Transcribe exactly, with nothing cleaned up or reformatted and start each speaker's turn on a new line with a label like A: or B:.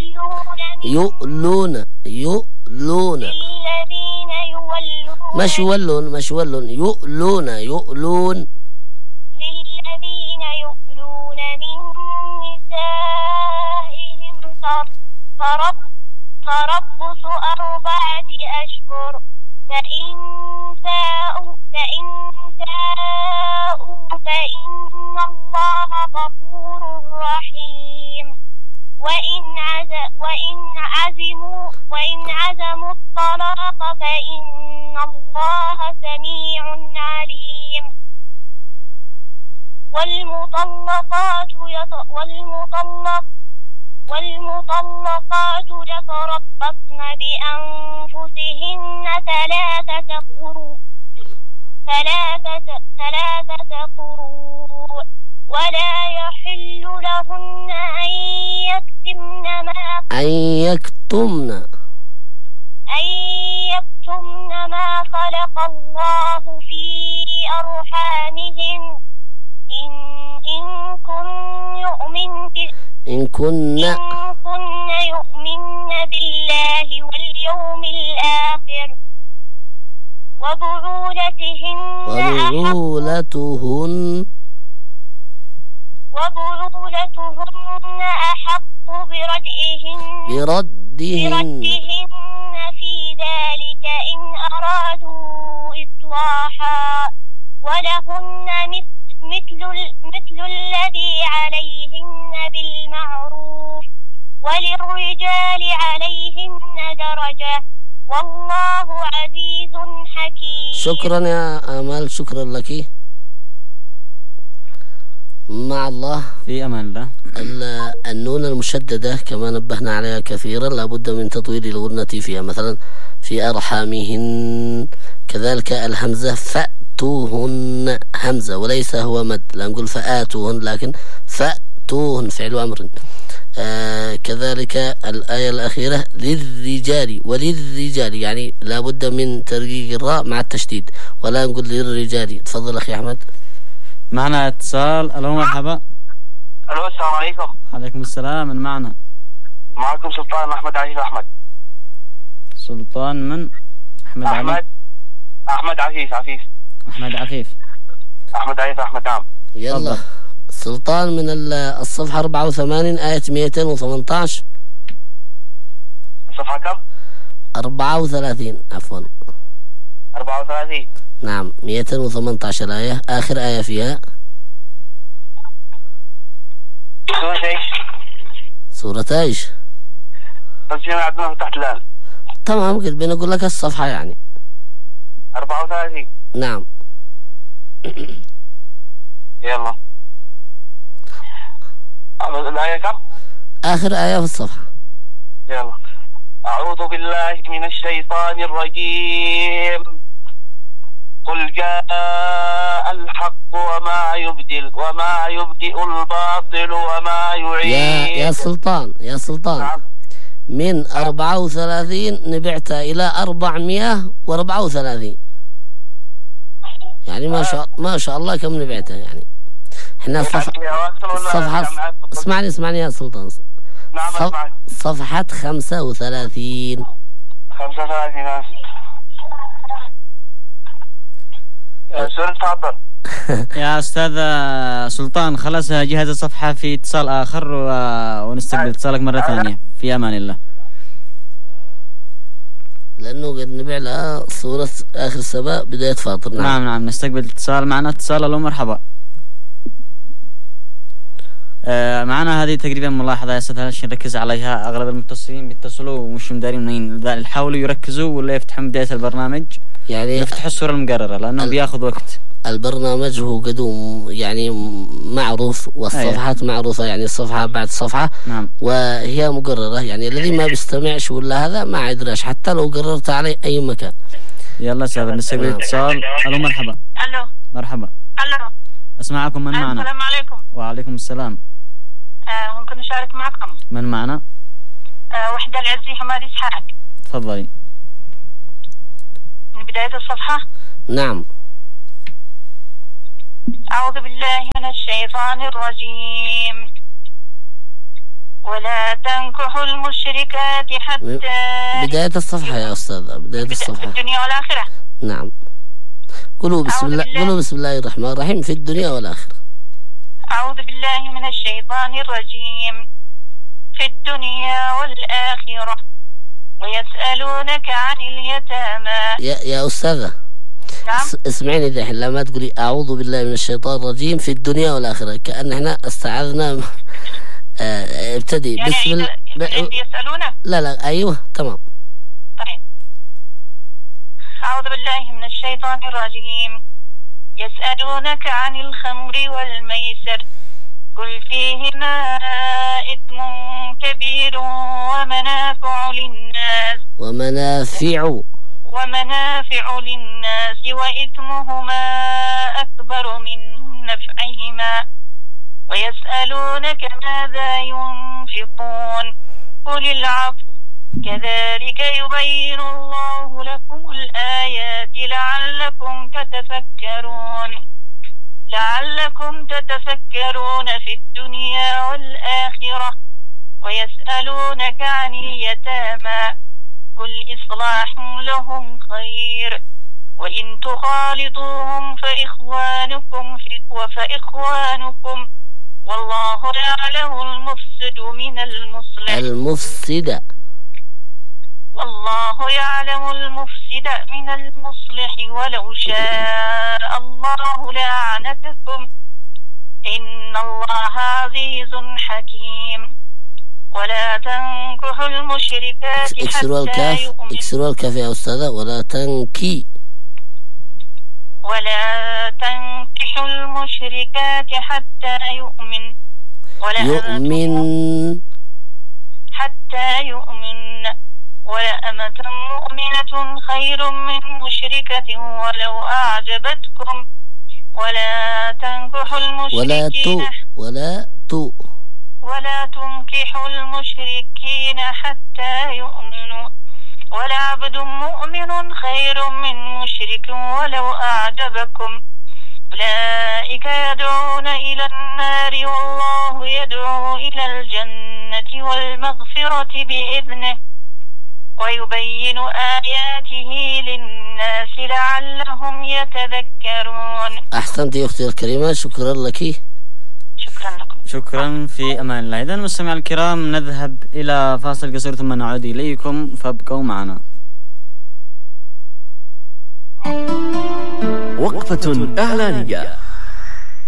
A: يؤلون يؤلون
B: للذين يولون
A: مش يولون مش يولون يؤلون يؤلون
B: للذين يؤلون من نسائهم فرب تربص أربعة أشهر فإن فاءوا فإن فاءوا فإن الله غفور رحيم وإن عز وإن عزموا وإن عزموا الطلاق فإن الله سميع عليم والمطلقات يط... والمطلق والمطلقات يتربصن بأنفسهن ثلاثة قروء ثلاثة ثلاثة قروء ولا يحل لهن أن يكتمن ما
A: أن يكتمن
B: أن يكتمن ما خلق الله في أرحامهم إن إن كن يؤمن
A: إن كن
B: إن كن يؤمن بالله واليوم الآخر وبعولتهن
A: وبعولتهن
B: وبعولتهن أحق بردئهن
A: بردهن
B: بردهن في ذلك إن أرادوا إصلاحا ولهن مثل مثل الذي عليهن بالمعروف وللرجال عليهن درجة والله عزيز حكيم.
A: شكرا يا آمال، شكرا لك. مع الله
C: في أمان الله.
A: النون المشددة كما نبهنا عليها كثيرا لابد من تطويل الغنة فيها، مثلا في أرحامهن. كذلك الهمزة فأتوهن همزة وليس هو مد، لا نقول فآتوهن لكن فأتوهن فعل أمر. آه كذلك الآية الأخيرة للرجال وللرجال، يعني لابد من ترقيق الراء مع التشديد ولا نقول للرجال. تفضل أخي أحمد.
C: معنا اتصال. ألو مرحبا.
D: ألو السلام عليكم.
C: عليكم السلام. من معنا؟
D: معكم سلطان أحمد عفيف. أحمد
C: سلطان من؟ أحمد
D: أحمد
C: علي.
D: أحمد عفيف عفيف
C: أحمد عفيف
D: أحمد عفيف أحمد نعم.
A: يلا فضل. سلطان من الصفحة أربعة وثمانين آية مئتين وثمانية عشر.
D: الصفحة كم؟
A: أربعة وثلاثين عفوا
D: أربعة وثلاثين
A: نعم مئتين وثمانية عشر آية، آخر آية فيها
D: سورة ايش؟
A: سورة ايش؟
D: تسجيل عندنا تحت الآن.
A: تمام قد بنقول لك الصفحة يعني
D: أربعة وثلاثين.
A: نعم.
D: يلا الآية كم؟
A: آخر آية في الصفحة.
D: يلا أعوذ بالله من الشيطان الرجيم. قل جاء الحق وما يبدل وما يبدئ الباطل وما يعيد.
A: يا يا سلطان يا سلطان
D: نعم.
A: من أربعة وثلاثين نبعتها إلى أربعمائة وأربعة وثلاثين، يعني ما شاء ما شاء الله كم نبعتها يعني. احنا الصفحة الصفحة اسمعني اسمعني يا سلطان.
D: نعم
A: صف...
D: اسمعك.
A: صفحة خمسة وثلاثين.
D: خمسة وثلاثين سورة فاطر.
C: يا أستاذ سلطان خلاص جهز الصفحة في اتصال آخر و... ونستقبل اتصالك مرة ثانية. في أمان الله.
A: لأنه قد نبيع لها صورة آخر السباء بداية فاطر.
C: نعم نعم, نعم. نستقبل اتصال. معنا اتصال. ألو مرحبا. آه معنا هذه تقريبا ملاحظة يا أستاذ عشان نركز عليها. أغلب المتصلين بيتصلوا ومش مدارين منين، يحاولوا يركزوا ولا يفتحون بداية البرنامج يعني يفتحوا الصورة المقررة لأنه ال... بياخذ وقت.
A: البرنامج هو قدوم يعني معروف والصفحات أيه. معروفة يعني الصفحة بعد صفحة.
C: نعم.
A: وهي مقررة يعني الذي ما بيستمعش ولا هذا ما عدراش حتى لو قررت عليه أي مكان.
C: يلا سابر نستقبل اتصال. ألو مرحبا.
B: ألو
C: مرحبا.
B: ألو
C: أسمعكم. من معنا؟
B: السلام عليكم.
C: وعليكم السلام.
B: آه ممكن نشارك معكم؟
C: من معنا؟
B: آه وحدة العزي حماد إسحاق.
C: تفضلي.
B: من بداية الصفحة.
A: نعم.
B: أعوذ بالله من الشيطان الرجيم. ولا تنكحوا المشركات حتى
A: بداية الصفحة يا أستاذ، بداية الصفحة.
B: في الدنيا والآخرة.
A: نعم. قولوا بسم الله، قولوا بسم الله الرحمن الرحيم في الدنيا والآخرة.
B: أعوذ بالله من الشيطان الرجيم. في الدنيا والآخرة ويسألونك عن اليتامى.
A: يا يا أستاذة.
B: نعم.
A: اسمعيني دحين لما تقولي أعوذ بالله من الشيطان الرجيم في الدنيا والآخرة كأن احنا استعذنا. اه ابتدي
B: يعني
A: بسم الله. ب...
B: يسألونك.
A: لا لا أيوه تمام.
B: طيب. أعوذ بالله من الشيطان الرجيم. يسألونك عن الخمر والميسر قل فيهما إثم كبير ومنافع للناس
A: ومنافع
B: ومنافع للناس وإثمهما أكبر من نفعهما ويسألونك ماذا ينفقون قل العفو كذلك يبين الله لكم الآيات لعلكم تتفكرون لعلكم تتفكرون في الدنيا والآخرة ويسألونك عن اليتامى قل إصلاح لهم خير وإن تخالطوهم فإخوانكم وفإخوانكم والله يعلم المفسد من المصلح
A: المفسد
B: والله يعلم المفسد من المصلح ولو شاء الله لأعنتكم إن الله عزيز حكيم ولا تنكحوا المشركات
A: اكسروا الكاف
B: يؤمن
A: اكسروا الكاف يا أستاذة ولا تنكي
B: ولا تنكحوا المشركات حتى يؤمن ولا
A: يؤمن
B: حتى يؤمن ولأمة مؤمنة خير من مشركة ولو أعجبتكم ولا تنكحوا المشركين
A: ولا تو
B: ولا تنكحوا المشركين حتى يؤمنوا ولعبد مؤمن خير من مشرك ولو أعجبكم أولئك يدعون إلى النار والله يدعو إلى الجنة والمغفرة بإذنه ويبين آياته للناس لعلهم يتذكرون.
A: أحسنت يا أختي الكريمة، شكرا لك.
B: شكرا لكم.
C: شكرا في أمان الله. إذن مستمعي الكرام نذهب إلى فاصل قصير ثم نعود إليكم فابقوا معنا.
E: وقفة إعلانية.